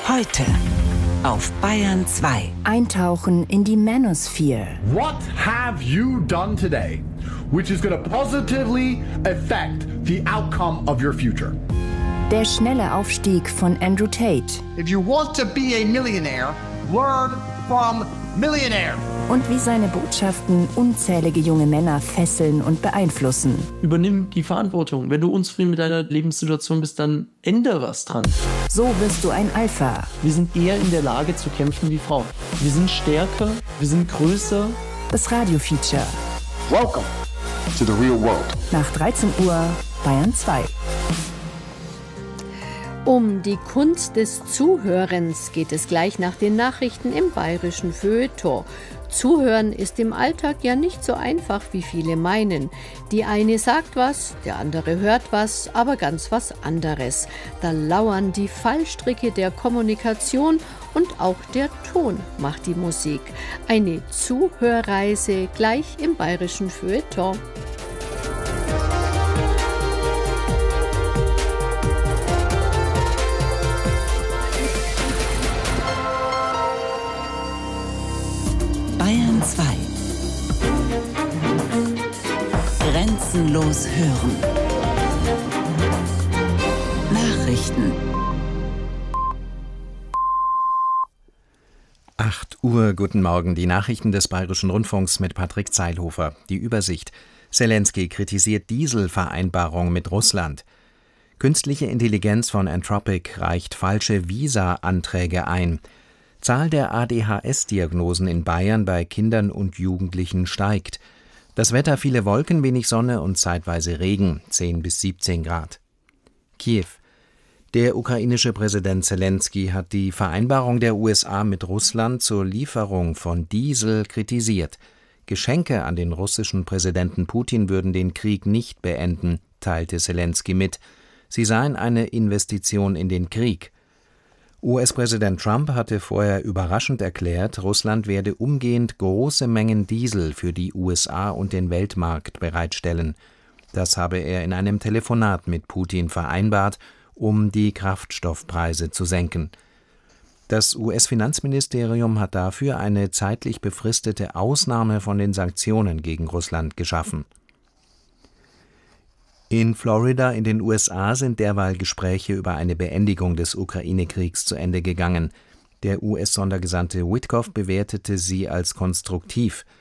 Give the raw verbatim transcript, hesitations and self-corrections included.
Heute auf Bayern zwei. Eintauchen in die Manosphere. What have you done today, which is going to positively affect the outcome of your future? Der schnelle Aufstieg von Andrew Tate. If you want to be a millionaire, learn from millionaires. Und wie seine Botschaften unzählige junge Männer fesseln und beeinflussen. Übernimm die Verantwortung. Wenn du unzufrieden mit deiner Lebenssituation bist, dann ändere was dran. So wirst du ein Alpha. Wir sind eher in der Lage zu kämpfen wie Frauen. Wir sind stärker, wir sind größer. Das Radio-Feature. Welcome to the real world. Nach dreizehn Uhr, Bayern zwei. Um die Kunst des Zuhörens geht es gleich nach den Nachrichten im bayerischen Feuilleton. Zuhören ist im Alltag ja nicht so einfach, wie viele meinen. Die eine sagt was, der andere hört was, aber ganz was anderes. Da lauern die Fallstricke der Kommunikation und auch der Ton macht die Musik. Eine Zuhörreise gleich im bayerischen Feuilleton. Bayern zwei. Grenzenlos hören. Nachrichten. acht Uhr, guten Morgen. Die Nachrichten des Bayerischen Rundfunks mit Patrick Zeilhofer. Die Übersicht. Zelensky kritisiert Dieselvereinbarung mit Russland. Künstliche Intelligenz von Anthropic reicht falsche Visa-Anträge ein. Zahl der A D H S-Diagnosen in Bayern bei Kindern und Jugendlichen steigt. Das Wetter: viele Wolken, wenig Sonne und zeitweise Regen, zehn bis siebzehn Grad. Kiew. Der ukrainische Präsident Zelensky hat die Vereinbarung der U S A mit Russland zur Lieferung von Diesel kritisiert. Geschenke an den russischen Präsidenten Putin würden den Krieg nicht beenden, teilte Zelensky mit. Sie seien eine Investition in den Krieg. U S-Präsident Trump hatte vorher überraschend erklärt, Russland werde umgehend große Mengen Diesel für die U S A und den Weltmarkt bereitstellen. Das habe er in einem Telefonat mit Putin vereinbart, um die Kraftstoffpreise zu senken. Das U S-Finanzministerium hat dafür eine zeitlich befristete Ausnahme von den Sanktionen gegen Russland geschaffen. In Florida in den U S A sind derweil Gespräche über eine Beendigung des Ukraine-Kriegs zu Ende gegangen. Der U S-Sondergesandte Witkoff bewertete sie als konstruktiv.